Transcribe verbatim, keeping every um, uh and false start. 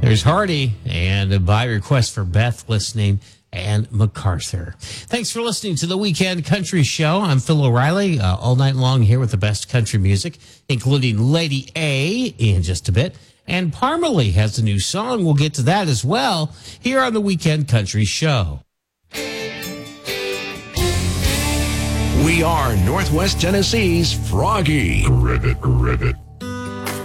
There's Hardy, and by request for Beth listening, and MacArthur. Thanks for listening to the Weekend Country Show. I'm Phil O'Reilly, uh, all night long here with the best country music, including Lady A in just a bit. And Parmalee has a new song. We'll get to that as well here on the Weekend Country Show. We are Northwest Tennessee's Froggy. Ribbit, ribbit.